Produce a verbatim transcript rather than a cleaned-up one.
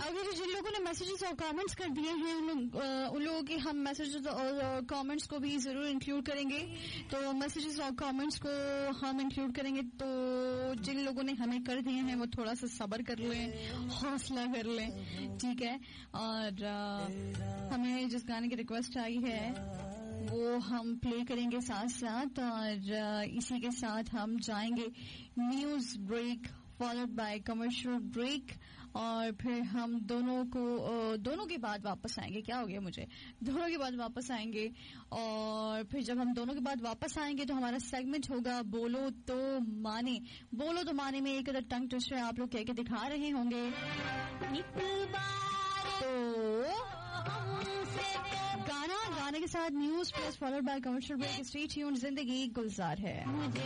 बाकी जो जिन लोगों ने मैसेजेस और कमेंट्स कर दिए हैं उन लोग उन लोगों के हम मैसेजेस और कमेंट्स को भी जरूर इंक्लूड करेंगे. तो मैसेजेस और कमेंट्स को हम इंक्लूड करेंगे. तो जिन लोगों ने हमें कर दिए हैं वो थोड़ा सा सब्र कर लें, हौसला कर लें, ठीक है. और आ, हमें जिस गाने की रिक्वेस्ट आई है वो हम प्ले करेंगे साथ साथ. और आ, इसी के साथ हम जाएंगे news break followed by commercial break. और फिर हम दोनों को दोनों के बाद वापस आएंगे. क्या हो गया मुझे? दोनों के बाद वापस आएंगे. और फिर जब हम दोनों के बाद वापस आएंगे तो हमारा सेगमेंट होगा बोलो तो माने. बोलो तो माने में एक अदर टंग ट्विस्टर आप लोग कह के दिखा रहे होंगे. तो गाना गाने के साथ news plus followed by commercial break. Stay tuned. जिंदगी गुलजार है.